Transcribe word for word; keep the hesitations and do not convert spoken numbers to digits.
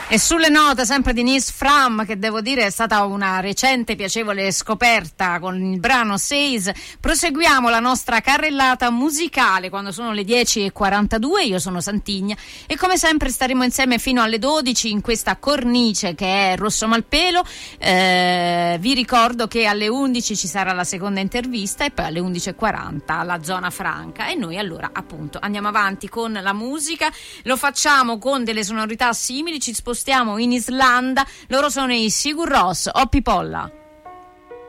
E sulle note sempre di Nils Fram, che devo dire è stata una recente piacevole scoperta con il brano Says, proseguiamo la nostra carrellata musicale quando sono le dieci e quarantadue. Io sono Santigna e come sempre staremo insieme fino alle dodici in questa cornice che è Rosso Malpelo. Eh, vi ricordo che alle undici ci sarà la seconda intervista e poi alle undici e quaranta la zona franca, e noi allora appunto andiamo avanti con la musica. Lo facciamo con delle sonorità simili, ci spostiamo in Islanda, loro sono i Sigur Rós, Oppi Polla.